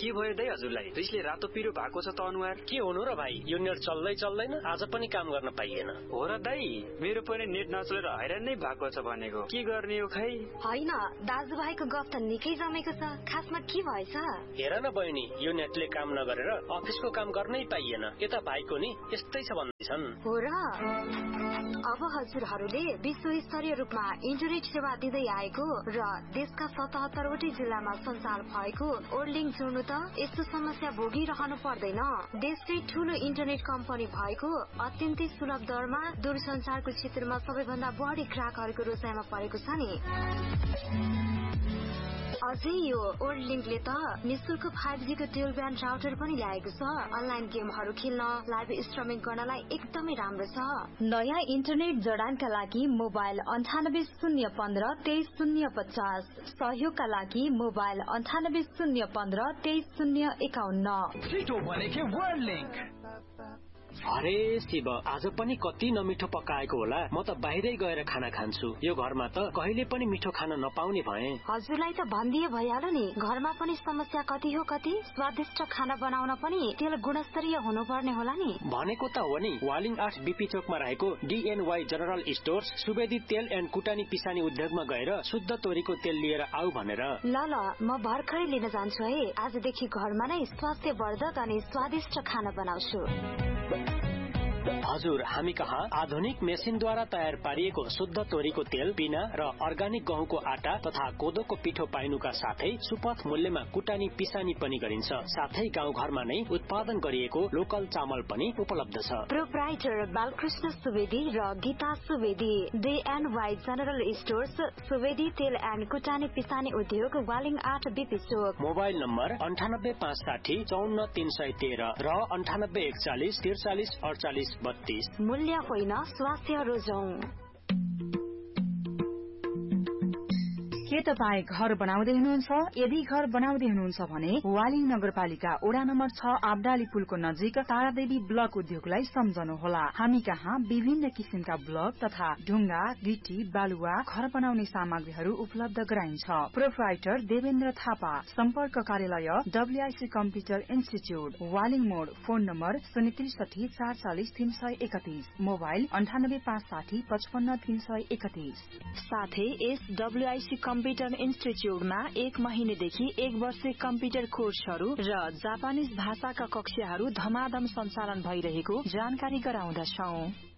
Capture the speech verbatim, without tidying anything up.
के भयो दाइ हजुरलाई? रिसले रातो पिरो भएको छ त अनुहार। के हुनु र भाइ, यो नेट चल्दै चल्दैन, आज पनि काम गर्न पाइएन। हो र दाइ, मेरो पनि नेट नचलेर हैरान नै भएको छ भनेको। के गर्ने हो खै? होइन, दाजुभाइको गफ त निकै जमेको छ। खासमा के भएछ? हेर न बहिनी, यो नेटले काम नगरेर अफिसको काम गर्नै पाइएन। यता भाइको नि यस्तै छ भन्दैछन्। हो र? अब हजुरहरूले विश्व स्तरीय रूपमा इन्टरनेट सेवा दिँदै आएको र देशका सतहत्तर वटै जिल्लामा सञ्चार भएको ओर्लिङ जोड्नु त यस्तो समस्या भोगिरहनु पर्दैन। देशकै ठूलो इन्टरनेट कम्पनी भएको अत्यन्तै सुलभ दरमा दूरसञ्चारको क्षेत्रमा सबैभन्दा बढी ग्राहकहरूको रोजाइमा परेको छ नि। अझै यो ओर्लिङले त निशुल्क फाइभ जी को टेल ब्यान्ड राउटर पनि ल्याएको छ। अनलाइन गेमहरू खेल्न, लाइभ स्ट्रिमिङ गर्नलाई एकदमै राम्रो छ। नयाँ इन्टरनेट जडानका लागि मोबाइल अन्ठानब्बे शून्य पन्ध्र तेइस शून्य पचास, सहयोगका लागि मोबाइल अन्ठानब्बे शून्य पन्ध्र तेइस शून्य एकाउन्न। अरे शिव, आज पनि कति नमिठो पकाएको होला। म त बाहिरै गएर खाना खान्छु। यो घरमा त कहिले पनि मिठो खाना नपाउने भए। हजुरलाई त भनिदिए भइहाल्यो नि, घरमा पनि समस्या कति हो कति। स्वादिष्ट खाना बनाउन पनि तेल गुणस्तरीय हुनुपर्ने होला नि। भनेको त हो नि, वालिङ आठ बीपी चोकमा रहेको डीएनवाई जनरल स्टोर्स सुवेदी तेल एन्ड कुटानी पिसानी उद्योगमा गएर शुद्ध तोरीको तेल लिएर आऊ भनेर। ल ल, म भर्खरै लिन जान्छु है। आजदेखि घरमा नै स्वास्थ्यवर्धक अनि स्वादिष्ट खाना बनाउँछु। हजुर, हामी कहाँ आधुनिक मेसिनद्वारा तयार पारिएको शुद्ध तोरीको तेल, पिना र अर्गानिक गहुँको आटा तथा कोदोको पिठो पाइनुका साथै सुपथ मूल्यमा कुटानी पिसानी पनि गरिन्छ। साथै गाउँ घरमा नै उत्पादन गरिएको लोकल चामल पनि उपलब्ध छ। प्रोप्राइटर बालकृष्ण सुवेदी र Gita Subedi, day and Y general stores, Subedi तेल एन्ड कुटानी पिसानी उद्योग, वालिङ आठ बीपी चोक। मोबाइल नम्बर अन्ठानब्बे पाँच साठी चौन्न तीन सय तेह्र र अन्ठानब्बे एकचालिस त्रिचालिस अडचालिस बत्तीस। मूल्य होइन, स्वास्थ्य रोजौं। के तपाईँ घर बनाउँदै हुनुहुन्छ? यदि घर बनाउँदै हुनुहुन्छ भने वालिङ नगरपालिका वडा नम्बर छ आबडाली पुलको नजिक तारादेवी ब्लक उद्योगलाई सम्झनुहोला। हामी कहाँ विभिन्न किसिमका ब्लक तथा ढुङ्गा, गिटी, बालुवा, घर बनाउने सामग्रीहरू उपलब्ध गराइन्छ। प्रोप्राइटर देवेन्द्र थापा, सम्पर्क कार्यालय डब्ल्यूआईसी कम्प्युटर इन्स्टिच्यूट, वालिङ मोड। फोन नम्बर शून्य त्रिसठी चार चालिस तीन सय एकतीस, मोबाइल अन्ठानब्बे पाँच साठी पचपन्न तीन सय एकतीस। साथै यस डब्ल्यूआईसी कम्प्युटर इन्स्टिच्यूटमा एक महिनेदेखि एक वर्ष कम्प्युटर कोर्सहरू र जापानिज भाषाका कक्षाहरू धमाधम सञ्चालन भइरहेको जानकारी गराउँदछौं।